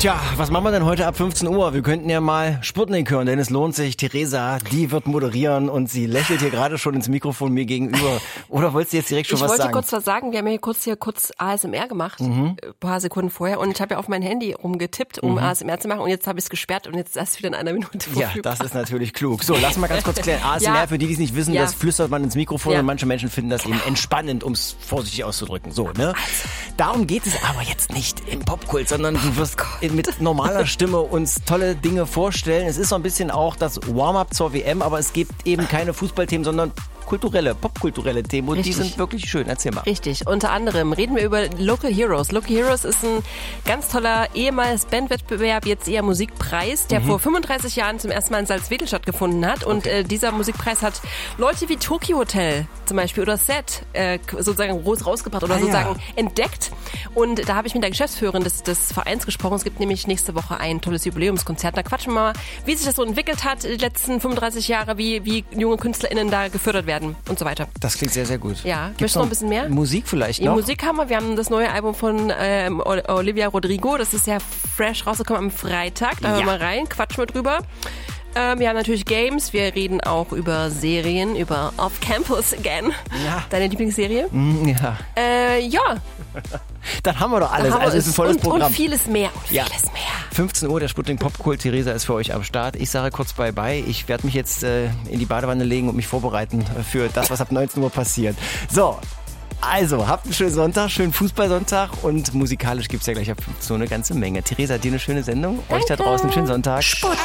Tja, was machen wir denn heute ab 15 Uhr? Wir könnten ja mal Sputnik hören, denn es lohnt sich. Theresa, die wird moderieren und sie lächelt hier gerade schon ins Mikrofon mir gegenüber. Oder wolltest du jetzt direkt schon was sagen? Ich wollte kurz was sagen. Wir haben ja kurz ASMR gemacht, ein paar Sekunden vorher. Und ich habe ja auf mein Handy rumgetippt, um ASMR zu machen. Und jetzt habe ich es gesperrt und jetzt ist das wieder in einer Minute verfügbar. Ja, das ist natürlich klug. So, lass mal ganz kurz klären. ASMR, für die, die es nicht wissen, das flüstert man ins Mikrofon und manche Menschen finden das eben entspannend, um es vorsichtig auszudrücken. So, ne? Darum geht es aber jetzt nicht im Popkult, sondern du wirst mit normaler Stimme uns tolle Dinge vorstellen. Es ist so ein bisschen auch das Warm-up zur WM, aber es gibt eben keine Fußballthemen, sondern popkulturelle Themen und die sind wirklich schön. Erzähl mal. Richtig. Unter anderem reden wir über Local Heroes. Local Heroes ist ein ganz toller ehemals Bandwettbewerb, jetzt eher Musikpreis, der vor 35 Jahren zum ersten Mal in Salzwedel stattgefunden hat. Und dieser Musikpreis hat Leute wie Tokyo Hotel zum Beispiel oder Set sozusagen rausgebracht oder sozusagen entdeckt. Und da habe ich mit der Geschäftsführerin des Vereins gesprochen. Es gibt nämlich nächste Woche ein tolles Jubiläumskonzert. Da quatschen wir mal, wie sich das so entwickelt hat die letzten 35 Jahre, wie junge KünstlerInnen da gefördert werden und so weiter. Das klingt sehr, sehr gut. Ja, möchtest du noch ein bisschen mehr? Musik vielleicht noch? Musik haben wir. Wir haben das neue Album von Olivia Rodrigo. Das ist ja fresh rausgekommen am Freitag. Da hören wir mal rein, quatschen wir drüber. Wir haben natürlich Games. Wir reden auch über Serien, über Off Campus Again. Ja. Deine Lieblingsserie? Ja. Ja. Dann haben wir doch alles. Also es ist ein volles Programm. Und vieles mehr. 15 Uhr, der Sputnik Popkult. Theresa ist für euch am Start. Ich sage kurz Bye-bye. Ich werde mich jetzt in die Badewanne legen und mich vorbereiten für das, was ab 19 Uhr passiert. So, also habt einen schönen Sonntag, schönen Fußballsonntag und musikalisch gibt es ja gleich ab 15 Uhr eine ganze Menge. Theresa, dir eine schöne Sendung. Danke. Euch da draußen einen schönen Sonntag.